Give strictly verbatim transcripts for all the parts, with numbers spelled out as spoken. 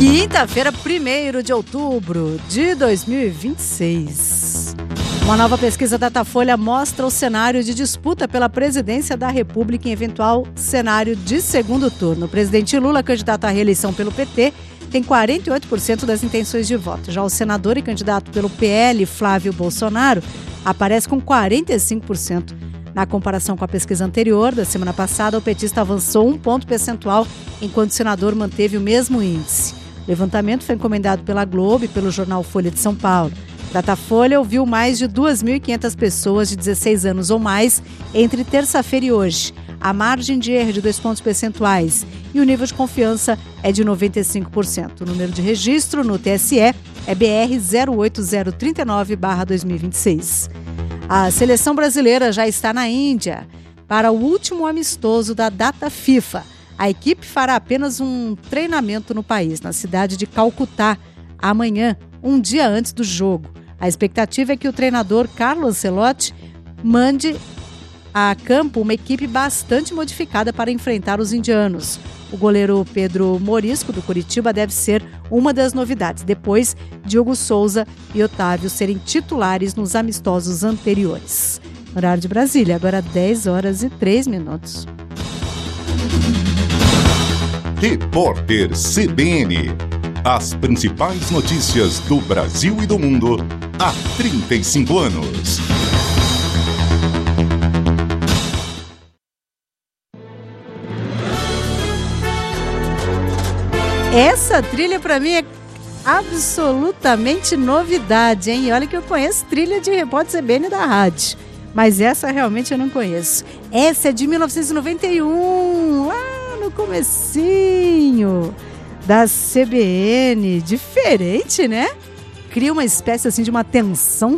Quinta-feira, primeiro de outubro de dois mil e vinte e seis. Uma nova pesquisa Datafolha mostra o cenário de disputa pela presidência da República em eventual cenário de segundo turno. O presidente Lula, candidato à reeleição pelo P T, tem quarenta e oito por cento das intenções de voto. Já o senador e candidato pelo P L, Flávio Bolsonaro, aparece com quarenta e cinco por cento. Na comparação com a pesquisa anterior, da semana passada, o petista avançou um ponto percentual, enquanto o senador manteve o mesmo índice. O levantamento foi encomendado pela Globo e pelo jornal Folha de São Paulo. Datafolha ouviu mais de duas mil e quinhentas pessoas de dezesseis anos ou mais entre terça-feira e hoje. A margem de erro é de dois pontos percentuais e o nível de confiança é de noventa e cinco por cento. O número de registro no T S E é B R zero oito zero três nove barra dois mil e vinte e seis. A seleção brasileira já está na Índia para o último amistoso da data FIFA. A equipe fará apenas um treinamento no país, na cidade de Calcutá, amanhã, um dia antes do jogo. A expectativa é que o treinador Carlo Ancelotti mande a campo uma equipe bastante modificada para enfrentar os indianos. O goleiro Pedro Morisco, do Coritiba, deve ser uma das novidades. Depois, Diogo Souza e Otávio serem titulares nos amistosos anteriores. Horário de Brasília, agora dez horas e três minutos. Repórter C B N. As principais notícias do Brasil e do mundo há trinta e cinco anos. Essa trilha para mim é absolutamente novidade, hein? E olha que eu conheço trilha de Repórter C B N da rádio, mas essa realmente eu não conheço. Essa é de mil novecentos e noventa e um, lá no comecinho da C B N. Diferente, né? Cria uma espécie assim de uma tensão.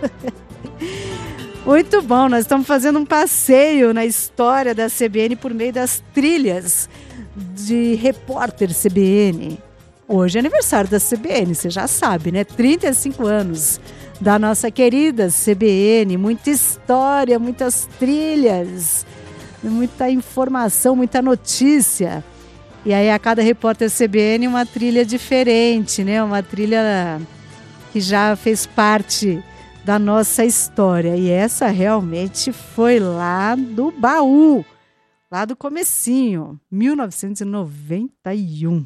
Muito bom, nós estamos fazendo um passeio na história da C B N por meio das trilhas de Repórter C B N. Hoje é aniversário da C B N, você já sabe, né? trinta e cinco anos da nossa querida C B N. Muita história, muitas trilhas, muita informação, muita notícia. E aí a cada Repórter C B N uma trilha diferente, né? Uma trilha que já fez parte da nossa história. E essa realmente foi lá do baú, lá do comecinho, mil novecentos e noventa e um.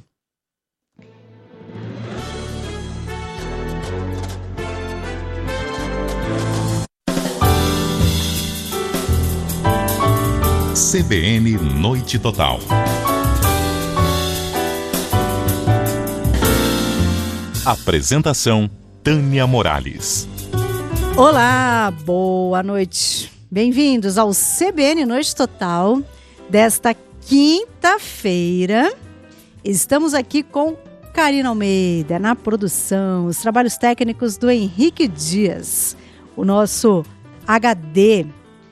C B N Noite Total. Apresentação Tânia Morales. Olá, boa noite. Bem-vindos ao C B N Noite Total desta quinta-feira. Estamos aqui com Karina Almeida na produção, os trabalhos técnicos do Henrique Dias, o nosso H D.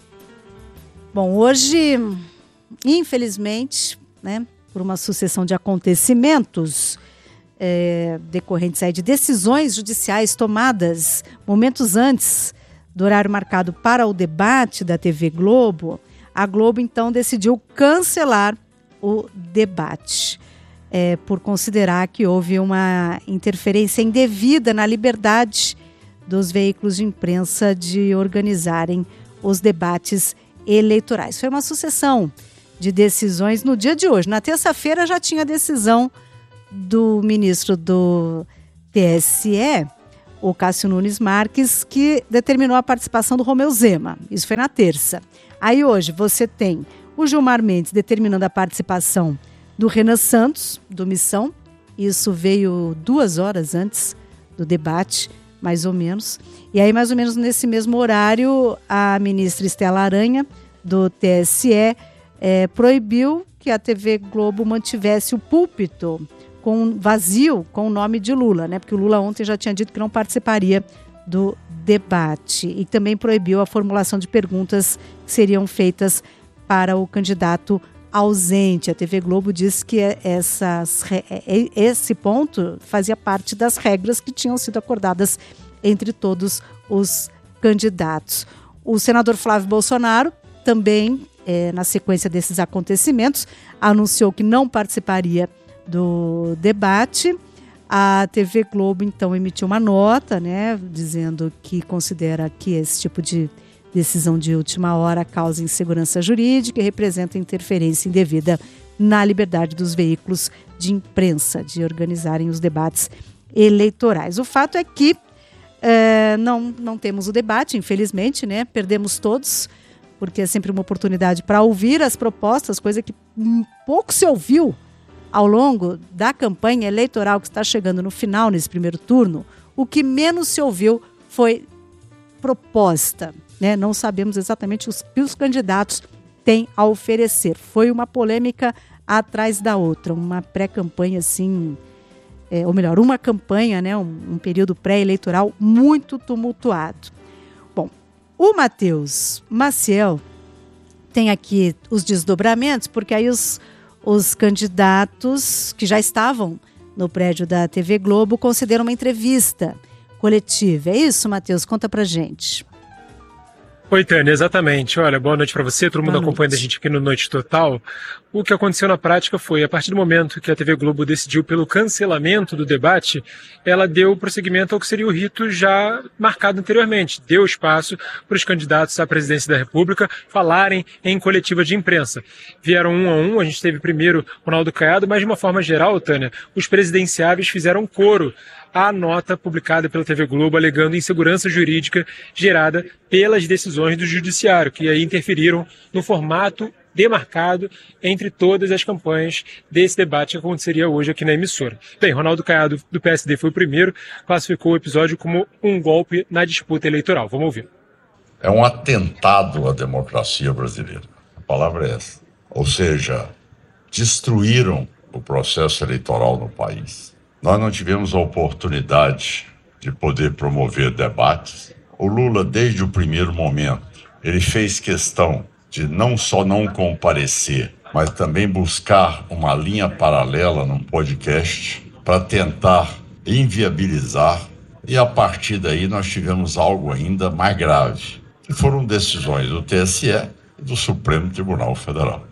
Bom, hoje, infelizmente, né, por uma sucessão de acontecimentos é, decorrentes aí de decisões judiciais tomadas momentos antes do horário marcado para o debate da T V Globo, a Globo então decidiu cancelar o debate, é, por considerar que houve uma interferência indevida na liberdade dos veículos de imprensa de organizarem os debates eleitorais. Foi uma sucessão de decisões no dia de hoje. Na terça-feira já tinha a decisão do ministro do T S E, o Cássio Nunes Marques, que determinou a participação do Romeu Zema. Isso foi na terça. Aí hoje você tem o Gilmar Mendes determinando a participação do Renan Santos, do Missão. Isso veio duas horas antes do debate, mais ou menos. E aí, mais ou menos nesse mesmo horário, a ministra Estela Aranha, do T S E, é, proibiu que a T V Globo mantivesse o púlpito com vazio com o nome de Lula, né? Porque o Lula ontem já tinha dito que não participaria do debate. E também proibiu a formulação de perguntas que seriam feitas para o candidato ausente. A T V Globo disse que essas, esse ponto fazia parte das regras que tinham sido acordadas entre todos os candidatos. O senador Flávio Bolsonaro também, é, na sequência desses acontecimentos, anunciou que não participaria do debate A T V Globo, então, emitiu uma nota, né, dizendo que considera que esse tipo de decisão de última hora causa insegurança jurídica e representa interferência indevida na liberdade dos veículos de imprensa de organizarem os debates eleitorais. O fato é que é, não, não temos o debate, infelizmente, né? Perdemos todos, porque é sempre uma oportunidade para ouvir as propostas, coisa que pouco se ouviu ao longo da campanha eleitoral que está chegando no final, nesse primeiro turno. O que menos se ouviu foi proposta, né? Não sabemos exatamente o que os candidatos têm a oferecer. Foi uma polêmica atrás da outra, uma pré-campanha assim, é, ou melhor, uma campanha, né? um, um período pré-eleitoral muito tumultuado. Bom, o Matheus Maciel tem aqui os desdobramentos, porque aí os Os candidatos que já estavam no prédio da T V Globo concederam uma entrevista coletiva. É isso, Matheus? Conta pra gente. Oi, Tânia, exatamente. Olha, boa noite para você, todo mundo acompanhando a gente aqui no Noite Total. O que aconteceu na prática foi, a partir do momento que a T V Globo decidiu pelo cancelamento do debate, ela deu prosseguimento ao que seria o rito já marcado anteriormente. Deu espaço para os candidatos à presidência da República falarem em coletiva de imprensa. Vieram um a um, a gente teve primeiro Ronaldo Caiado, mas de uma forma geral, Tânia, os presidenciáveis fizeram coro à nota publicada pela T V Globo alegando insegurança jurídica gerada pelas decisões do judiciário, que aí interferiram no formato demarcado entre todas as campanhas desse debate que aconteceria hoje aqui na emissora. Bem, Ronaldo Caiado, do P S D, foi o primeiro, classificou o episódio como um golpe na disputa eleitoral. Vamos ouvir. É um atentado à democracia brasileira. A palavra é essa. Ou seja, destruíram o processo eleitoral no país. Nós não tivemos a oportunidade de poder promover debates. O Lula, desde o primeiro momento, ele fez questão de não só não comparecer, mas também buscar uma linha paralela num podcast para tentar inviabilizar. E a partir daí nós tivemos algo ainda mais grave, que foram decisões do T S E e do Supremo Tribunal Federal.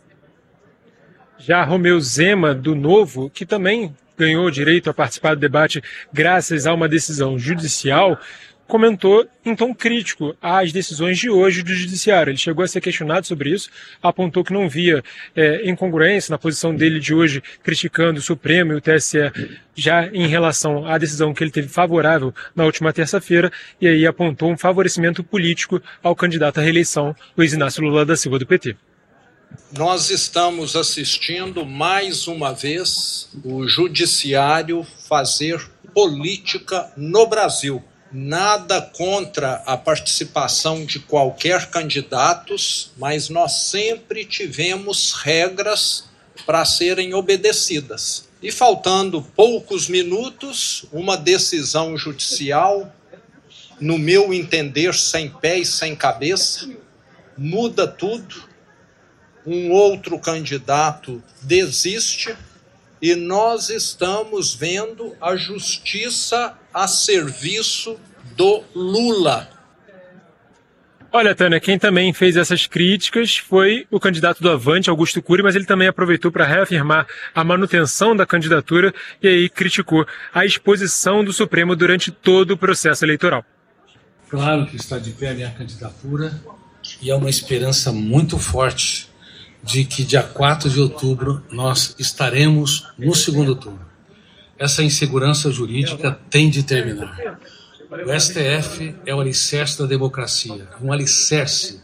Já Romeu Zema, do Novo, que também ganhou direito a participar do debate graças a uma decisão judicial, comentou em tom crítico às decisões de hoje do judiciário. Ele chegou a ser questionado sobre isso, apontou que não via é, incongruência na posição dele de hoje, criticando o Supremo e o T S E já em relação à decisão que ele teve favorável na última terça-feira, e aí apontou um favorecimento político ao candidato à reeleição, Luiz Inácio Lula da Silva, do P T. Nós estamos assistindo mais uma vez o judiciário fazer política no Brasil. Nada contra a participação de qualquer candidato, mas nós sempre tivemos regras para serem obedecidas. E faltando poucos minutos, uma decisão judicial, no meu entender, sem pé e sem cabeça, muda tudo. Um outro candidato desiste e nós estamos vendo a justiça a serviço do Lula. Olha, Tânia, quem também fez essas críticas foi o candidato do Avante, Augusto Cury, mas ele também aproveitou para reafirmar a manutenção da candidatura e aí criticou a exposição do Supremo durante todo o processo eleitoral. Claro que está de pé a minha candidatura e é uma esperança muito forte de que dia quatro de outubro nós estaremos no segundo turno. Essa insegurança jurídica tem de terminar. O S T F é o alicerce da democracia, um alicerce